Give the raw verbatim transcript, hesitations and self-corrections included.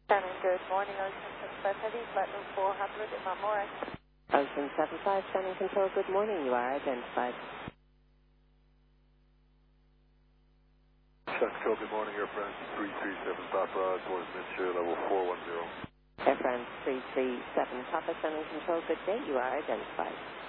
Shannon, good morning. Ocean seven five Heavy, flight level four hundred, am I correct? Ocean seven five, Shannon Control, good morning. You are identified. Shannon Control, good morning. Air France three three seven Papa towards Midshare level four one zero. Air France three three seven, Papa Shannon Control, good day. You are identified.